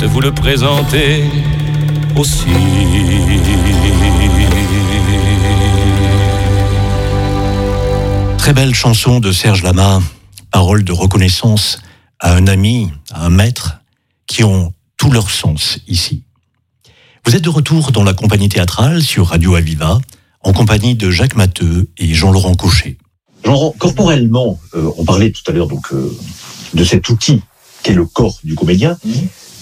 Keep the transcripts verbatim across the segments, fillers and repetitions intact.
de vous le présenter aussi. Très belle chanson de Serge Lama, paroles de reconnaissance à un ami, à un maître, qui ont tout leur sens ici. Vous êtes de retour dans la compagnie théâtrale sur Radio Aviva, en compagnie de Jacques Matteux et Jean-Laurent Cochet. Jean, corporellement, euh, on parlait tout à l'heure donc euh, de cet outil qu'est le corps du comédien. Mmh.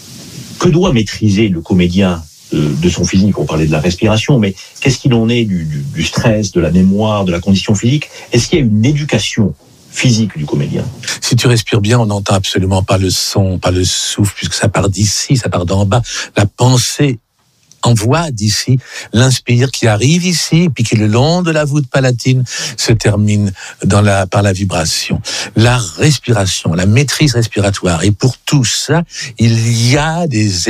Que doit maîtriser le comédien euh, de son physique? On parlait de la respiration, mais qu'est-ce qu'il en est du, du, du stress, de la mémoire, de la condition physique? Est-ce qu'il y a une éducation physique du comédien? Si tu respires bien, on n'entend absolument pas le son, pas le souffle, puisque ça part d'ici, ça part d'en bas. La pensée envoie d'ici, l'inspire qui arrive ici, puis qui le long de la voûte palatine se termine dans la, par la vibration. La respiration, la maîtrise respiratoire. Et pour tout ça, il y a des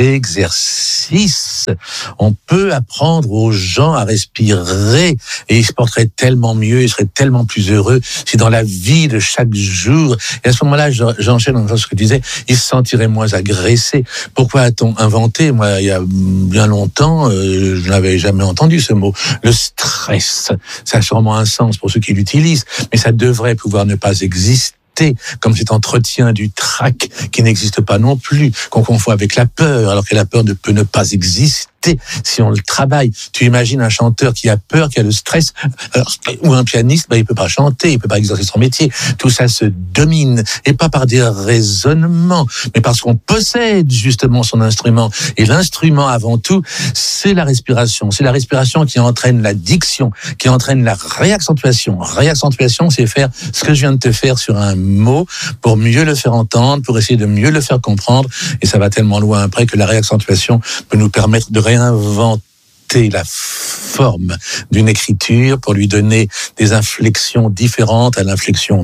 exercices. On peut apprendre aux gens à respirer et ils se porteraient tellement mieux, ils seraient tellement plus heureux si dans la vie de chaque jour, et à ce moment-là, j'enchaîne en ce que tu disais, ils se sentiraient moins agressés. Pourquoi a-t-on inventé, moi, il y a bien longtemps, Euh, je n'avais jamais entendu ce mot. Le stress, ça a sûrement un sens pour ceux qui l'utilisent, mais ça devrait pouvoir ne pas exister, comme cet entretien du trac qui n'existe pas non plus, qu'on confond avec la peur, alors que la peur ne peut ne pas exister si on le travaille. Tu imagines un chanteur qui a peur, qui a le stress, alors, ou un pianiste, ben, il peut pas chanter, il peut pas exercer son métier. Tout ça se domine, et pas par des raisonnements, mais parce qu'on possède justement son instrument. Et l'instrument, avant tout, c'est la respiration. C'est la respiration qui entraîne la diction, qui entraîne la réaccentuation. Réaccentuation, c'est faire ce que je viens de te faire sur un mot, pour mieux le faire entendre, pour essayer de mieux le faire comprendre. Et ça va tellement loin après que la réaccentuation peut nous permettre de réinventer la forme d'une écriture pour lui donner des inflexions différentes à l'inflexion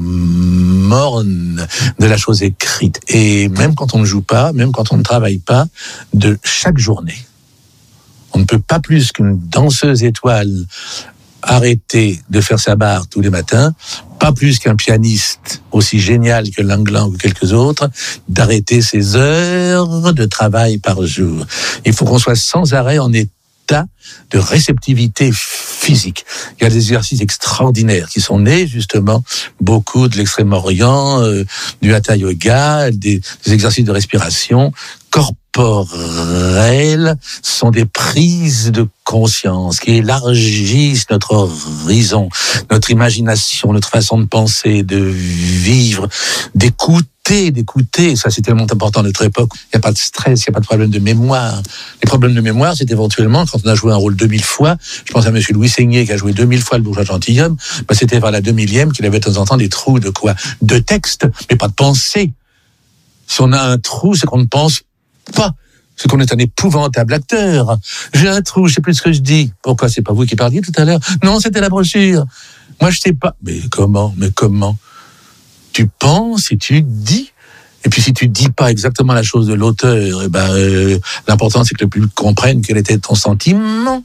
morne de la chose écrite. Et même quand on ne joue pas, même quand on ne travaille pas, de chaque journée, on ne peut pas plus qu'une danseuse étoile arrêter de faire sa barre tous les matins, pas plus qu'un pianiste aussi génial que Langland ou quelques autres, d'arrêter ses heures de travail par jour. Il faut qu'on soit sans arrêt en état de réceptivité physique. Il y a des exercices extraordinaires qui sont nés justement beaucoup de l'Extrême-Orient, euh, du Hatha Yoga, des, des exercices de respiration corporels, sont des prises de conscience qui élargissent notre horizon, notre imagination, notre façon de penser, de vivre, d'écouter, d'écouter. Ça, c'est tellement important à notre époque. Il n'y a pas de stress, il n'y a pas de problème de mémoire. Les problèmes de mémoire, c'est éventuellement quand on a joué un rôle deux mille fois. Je pense à monsieur Louis Seigné qui a joué deux mille fois le bourgeois gentilhomme. Ben, c'était vers la deux millième qu'il avait de temps en temps des trous de quoi? De texte, mais pas de pensée. Si on a un trou, c'est qu'on ne pense pas. C'est qu'on est un épouvantable acteur. J'ai un trou, je sais plus ce que je dis. Pourquoi c'est pas vous qui parliez tout à l'heure? Non, c'était la brochure. Moi, je sais pas. Mais comment? Mais comment? Tu penses et tu dis. Et puis si tu dis pas exactement la chose de l'auteur, eh ben, euh, l'important c'est que le public comprenne quel était ton sentiment.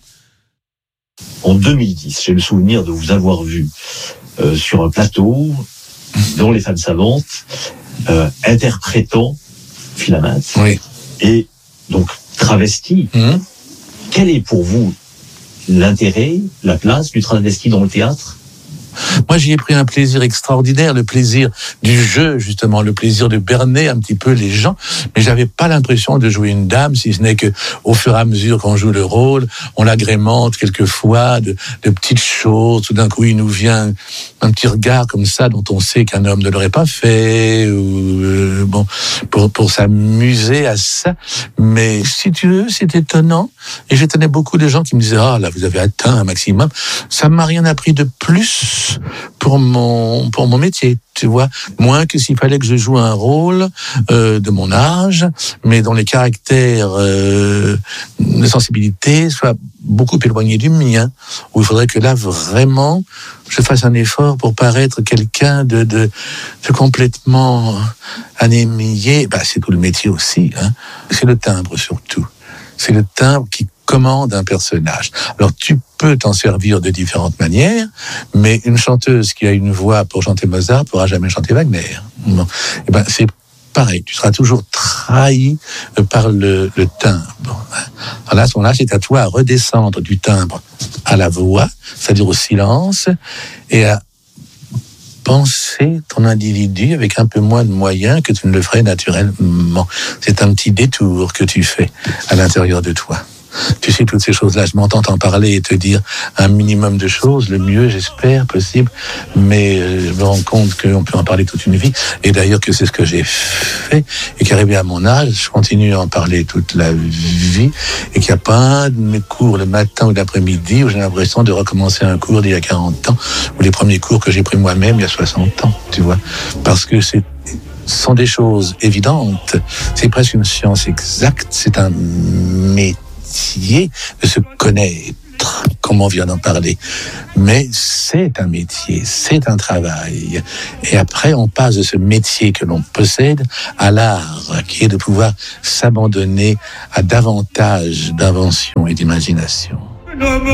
En deux mille dix, j'ai le souvenir de vous avoir vu euh, sur un plateau, dans Les Femmes Savantes, euh, interprétant Philaminte. Oui. Et donc travesti. Mmh. Quel est pour vous l'intérêt, la place du travesti dans le théâtre? Moi, j'y ai pris un plaisir extraordinaire, le plaisir du jeu, justement, le plaisir de berner un petit peu les gens. Mais j'avais pas l'impression de jouer une dame, si ce n'est que, au fur et à mesure qu'on joue le rôle, on l'agrémente quelquefois de, de petites choses. Tout d'un coup, il nous vient un petit regard comme ça, dont on sait qu'un homme ne l'aurait pas fait, ou euh, bon, pour pour s'amuser à ça. Mais si tu veux, c'est étonnant. Et j'étonnais beaucoup de gens qui me disaient, ah là, vous avez atteint un maximum. Ça m'a rien appris de plus pour mon pour mon métier, tu vois, moins que s'il fallait que je joue un rôle euh, de mon âge, mais dont les caractères euh, de sensibilité soient beaucoup éloignés du mien, où il faudrait que là vraiment je fasse un effort pour paraître quelqu'un de de, de complètement anémié. Bah, c'est tout le métier aussi, hein. C'est le timbre surtout. C'est le timbre qui commande un personnage. Alors tu peux t'en servir de différentes manières, mais une chanteuse qui a une voix pour chanter Mozart pourra jamais chanter Wagner. Bon. Et ben c'est pareil, tu seras toujours très trahi par le, le timbre. Alors là, à ce moment-là, c'est à toi à redescendre du timbre à la voix, c'est-à-dire au silence, et à penser ton individu avec un peu moins de moyens que tu ne le ferais naturellement. C'est un petit détour que tu fais à l'intérieur de toi. Tu sais, toutes ces choses-là, je m'entends t'en parler et te dire un minimum de choses, le mieux, j'espère, possible, mais je me rends compte qu'on peut en parler toute une vie, et d'ailleurs que c'est ce que j'ai fait, et qu'arrivé à mon âge, je continue à en parler toute la vie, et qu'il n'y a pas un de mes cours le matin ou l'après-midi où j'ai l'impression de recommencer un cours d'il y a quarante ans, ou les premiers cours que j'ai pris moi-même il y a soixante ans, tu vois, parce que c'est Ce sont des choses évidentes, c'est presque une science exacte, c'est un métier de se connaître, comme on vient d'en parler. Mais c'est un métier, c'est un travail. Et après, on passe de ce métier que l'on possède à l'art, qui est de pouvoir s'abandonner à davantage d'invention et d'imagination.